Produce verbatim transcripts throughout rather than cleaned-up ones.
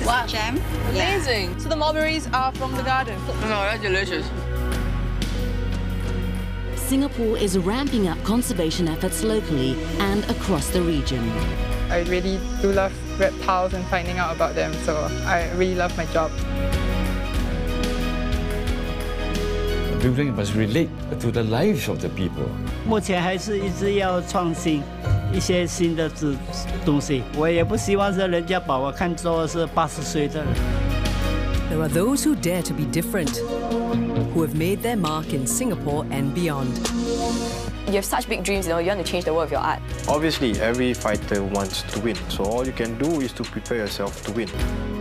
wow. jam. Amazing. Yeah. So the mulberries are from the garden. No, that's delicious. Singapore is ramping up conservation efforts locally and across the region. I really do love reptiles and finding out about them, so I really love my job. Building must relate to the lives of the people. 目前还是一直要创新一些新的东东西。我也不希望是人家把我看作是八十岁的人。 There are those who dare to be different, who have made their mark in Singapore and beyond. You have such big dreams, you know, you want to change the world with your art. Obviously, every fighter wants to win, so all you can do is to prepare yourself to win.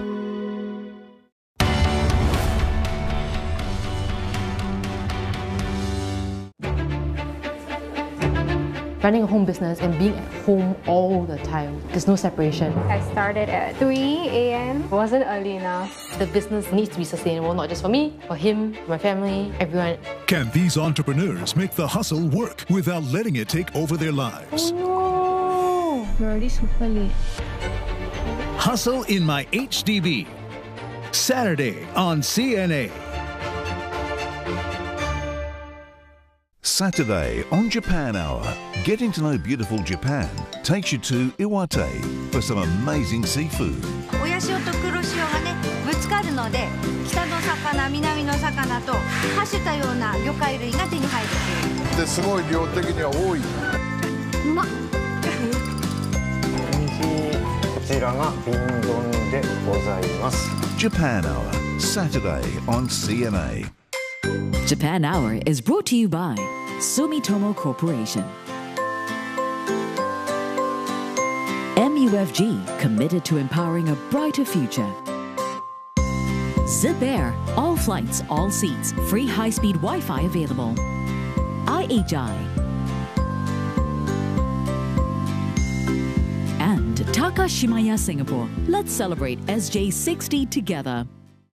Running a home business and being at home all the time, there's no separation. I started at three A M It wasn't early enough. The business needs to be sustainable, not just for me, for him, my family, everyone. Can these entrepreneurs make the hustle work without letting it take over their lives? Oh no! We're already super late. Hustle in My H D B. Saturday on C N A. Saturday on Japan Hour. Getting to know beautiful Japan takes you to Iwate for some amazing seafood. 親潮と黒潮がねぶつかるので北の魚南の魚とはしたような魚介類が手に入る。 ですごい量的には多い。 うまっ。 美味しい。こちらが瓶丼でございます。 Japan Hour, Saturday on C N A. Japan Hour is brought to you by Sumitomo Corporation. M U F G, committed to empowering a brighter future. Zip Air, all flights, all seats, free high-speed Wi-Fi available. I H I. And Takashimaya Singapore. Let's celebrate S J sixty together.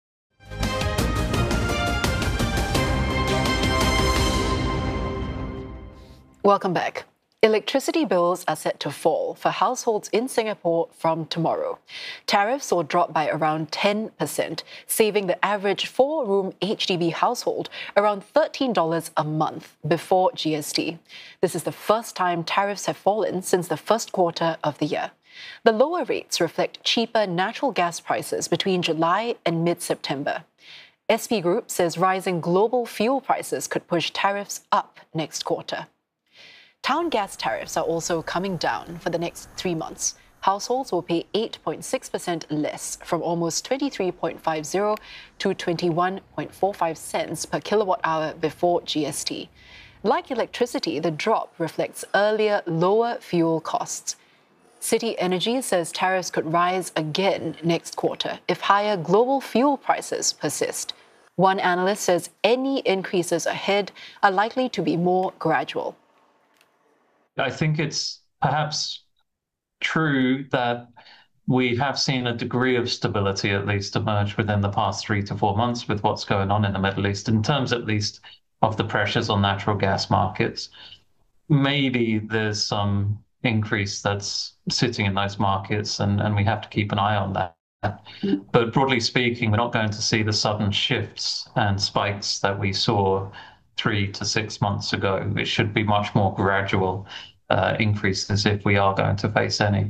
Welcome back. Electricity bills are set to fall for households in Singapore from tomorrow. Tariffs will drop by around ten percent, saving the average four-room H D B household around thirteen dollars a month before G S T. This is the first time tariffs have fallen since the first quarter of the year. The lower rates reflect cheaper natural gas prices between July and mid-September. S P Group says rising global fuel prices could push tariffs up next quarter. Town gas tariffs are also coming down for the next three months. Households will pay eight point six percent less, from almost twenty-three point five zero to twenty-one point four five cents per kilowatt hour before G S T. Like electricity, the drop reflects earlier lower fuel costs. City Energy says tariffs could rise again next quarter if higher global fuel prices persist. One analyst says any increases ahead are likely to be more gradual. I think it's perhaps true that we have seen a degree of stability at least emerge within the past three to four months with what's going on in the Middle East, in terms at least of the pressures on natural gas markets. Maybe there's some increase that's sitting in those markets, and, and we have to keep an eye on that. But broadly speaking, we're not going to see the sudden shifts and spikes that we saw three to six months ago. It should be much more gradual uh, increases if we are going to face any.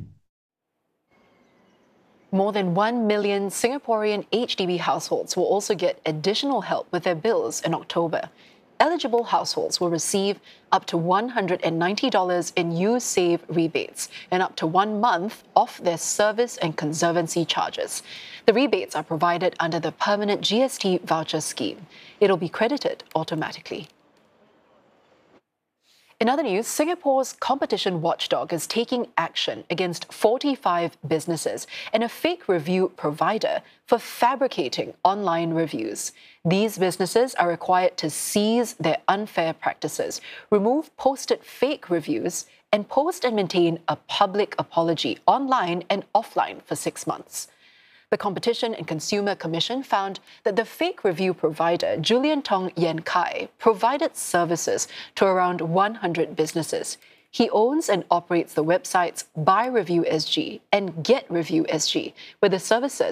More than one million Singaporean H D B households will also get additional help with their bills in October. Eligible households will receive up to one hundred ninety dollars in YouSave rebates and up to one month off their service and conservancy charges. The rebates are provided under the permanent G S T voucher scheme. It'll be credited automatically. In other news, Singapore's competition watchdog is taking action against forty-five businesses and a fake review provider for fabricating online reviews. These businesses are required to cease their unfair practices, remove posted fake reviews, and post and maintain a public apology online and offline for six months. The Competition and Consumer Commission found that the fake review provider, Julian Tong Yen Kai, provided services to around one hundred businesses. He owns and operates the websites Buy Review S G and Get Review S G, where the services